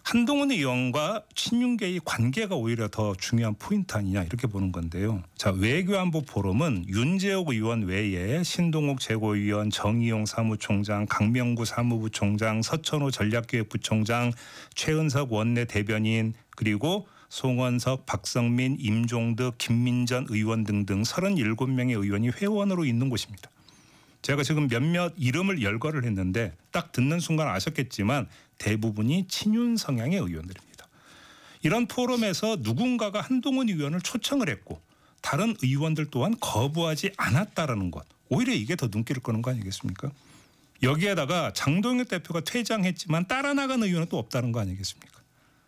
한동훈 의원과 친윤계의 관계가 오히려 더 중요한 포인트 아니냐 이렇게 보는 건데요. 자, 외교안보 포럼은 윤재옥 의원 외에 신동욱 최고위원, 정의용 사무총장, 강명구 사무부총장, 서천호 전략기획부총장, 최은석 원내 대변인 그리고 송원석, 박성민, 임종득, 김민전 의원 등등 37명의 의원이 회원으로 있는 곳입니다. 제가 지금 몇몇 이름을 열거를 했는데 딱 듣는 순간 아셨겠지만 대부분이 친윤 성향의 의원들입니다. 이런 포럼에서 누군가가 한동훈 의원을 초청을 했고 다른 의원들 또한 거부하지 않았다라는 것. 오히려 이게 더 눈길을 끄는 거 아니겠습니까? 여기에다가 장동혁 대표가 퇴장했지만 따라 나간 의원은 또 없다는 거 아니겠습니까?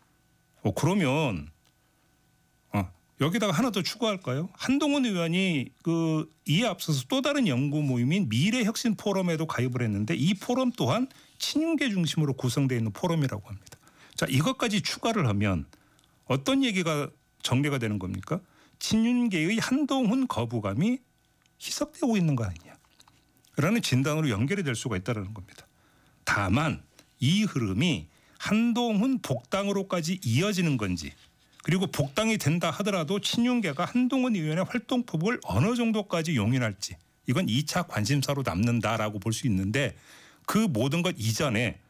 그러면 여기다가 하나 더 추가할까요? 한동훈 의원이 이에 앞서서 또 다른 연구 모임인 미래혁신 포럼에도 가입을 했는데 이 포럼 또한 친윤계 중심으로 구성되어 있는 포럼이라고 합니다. 자, 이것까지 추가를 하면 어떤 얘기가 전개가 되는 겁니까? 친윤계의 한동훈 거부감이 희석되고 있는 거 아니냐. 라는 진단으로 연결이 될 수가 있다는 겁니다. 다만 이 흐름이 한동훈 복당으로까지 이어지는 건지 그리고 복당이 된다 하더라도 친윤계가 한동훈 의원의 활동폭을 어느 정도까지 용인할지 이건 2차 관심사로 남는다라고 볼 수 있는데 그 모든 것 이전에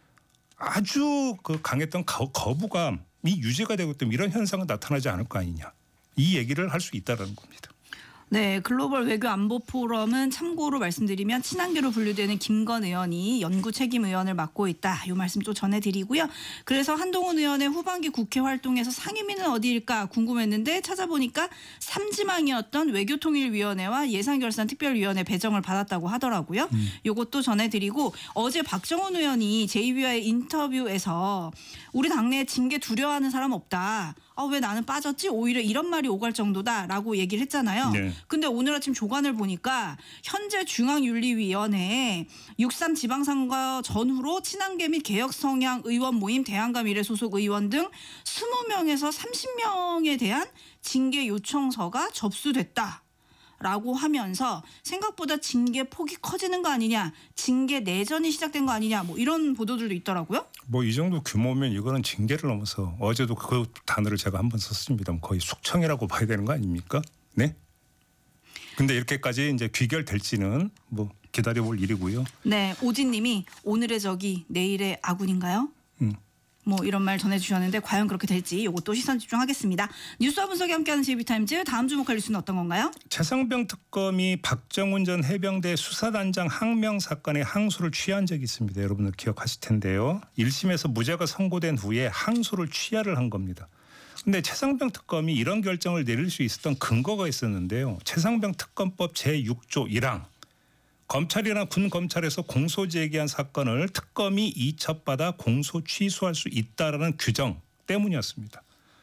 아주 강했던 거부감이 유지가 되고 있다면 이런 현상은 나타나지 않을 거 아니냐. 이 얘기를 할 수 있다는 겁니다. 네, 글로벌 외교 안보 포럼은 참고로 말씀드리면 친한계로 분류되는 김건 의원이 연구 책임 의원을 맡고 있다. 이 말씀 또 전해드리고요. 그래서 한동훈 의원의 후반기 국회 활동에서 상임위는 어디일까 궁금했는데 찾아보니까 삼지망이었던 외교통일위원회와 예산결산특별위원회 배정을 받았다고 하더라고요. 이것도 전해드리고 어제 박정훈 의원이 제2위와의 인터뷰에서 우리 당내에 징계 두려워하는 사람 없다. 왜 나는 빠졌지? 오히려 이런 말이 오갈 정도다라고 얘기를 했잖아요. 네. 근데 오늘 아침 조간을 보니까 현재 중앙윤리위원회에 6.3 지방선거 전후로 친한계 및 개혁 성향 의원 모임 대한가 미래 소속 의원 등 20명에서 30명에 대한 징계 요청서가 접수됐다. 라고 하면서 생각보다 징계 폭이 커지는 거 아니냐, 징계 내전이 시작된 거 아니냐, 뭐 이런 보도들도 있더라고요. 이 정도 규모면 이거는 징계를 넘어서 어제도 그 단어를 제가 한번 썼습니다. 거의 숙청이라고 봐야 되는 거 아닙니까? 네. 근데 이렇게까지 이제 귀결될지는 기다려볼 일이고요. 네, 오진님이 오늘의 적이 내일의 아군인가요? 이런 말 전해주셨는데 과연 그렇게 될지 이것도 시선 집중하겠습니다. 뉴스와 분석이 함께하는 JB타임즈 다음 주목할 뉴스는 어떤 건가요? 최상병 특검이 박정훈 전 해병대 수사단장 항명 사건에 항소를 취한 적이 있습니다. 여러분들 기억하실 텐데요. 1심에서 무죄가 선고된 후에 항소를 취하를 한 겁니다. 근데 최상병 특검이 이런 결정을 내릴 수 있었던 근거가 있었는데요. 최상병 특검법 제6조 1항 검찰이나 군 검찰에서 공소 제기한 사건을 특검이 이첩받아 공소 취소할 수 있다라는 규정 때문이었습니다.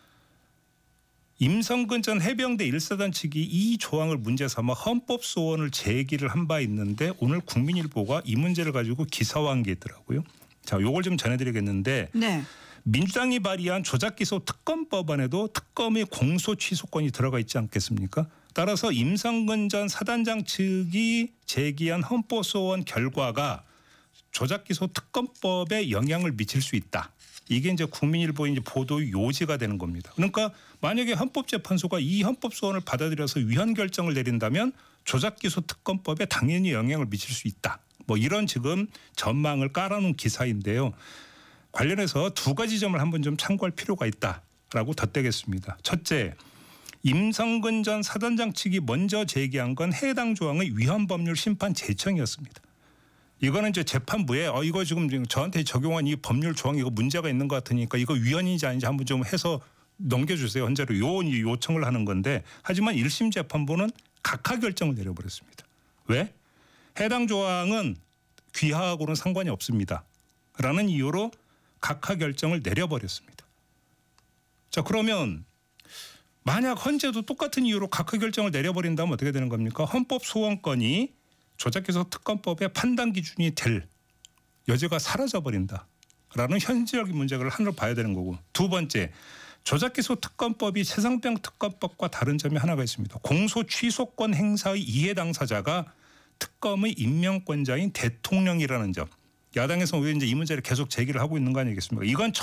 임성근 전 해병대 1사단 측이 이 조항을 문제 삼아 헌법 소원을 제기를 한 바 있는데 오늘 국민일보가 이 문제를 가지고 기사화한 게 있더라고요. 자, 요걸 좀 전해드리겠는데 네. 민주당이 발의한 조작기소 특검법안에도 특검의 공소 취소권이 들어가 있지 않겠습니까? 따라서 임성근 전 사단장 측이 제기한 헌법소원 결과가 조작기소 특검법에 영향을 미칠 수 있다. 이게 이제 국민일보의 이제 보도의 요지가 되는 겁니다. 그러니까 만약에 헌법재판소가 이 헌법소원을 받아들여서 위헌 결정을 내린다면 조작기소 특검법에 당연히 영향을 미칠 수 있다. 이런 지금 전망을 깔아놓은 기사인데요. 관련해서 두 가지 점을 한번 좀 참고할 필요가 있다라고 덧대겠습니다. 첫째. 임성근 전 사단장 측이 먼저 제기한 건 해당 조항의 위헌법률 심판 제청이었습니다. 이거는 이제 재판부에 이거 지금 저한테 적용한 이 법률 조항 이거 문제가 있는 것 같으니까 이거 위헌인지 아닌지 한번 좀 해서 넘겨주세요. 현재로 요청을 하는 건데 하지만 1심 재판부는 각하 결정을 내려버렸습니다. 왜? 해당 조항은 귀하하고는 상관이 없습니다. 라는 이유로 각하 결정을 내려버렸습니다. 자, 그러면 만약 헌재도 똑같은 이유로 각하 결정을 내려버린다면 어떻게 되는 겁니까? 헌법 소원권이 조작기소 특검법의 판단 기준이 될 여지가 사라져버린다라는 현실적인 문제를 하나로 봐야 되는 거고, 두 번째 조작기소 특검법이 최상병 특검법과 다른 점이 하나가 있습니다. 공소 취소권 행사의 이해 당사자가 특검의 임명권자인 대통령이라는 점. 야당에서 왜 이제 이 문제를 계속 제기를 하고 있는 거 아니겠습니까? 이건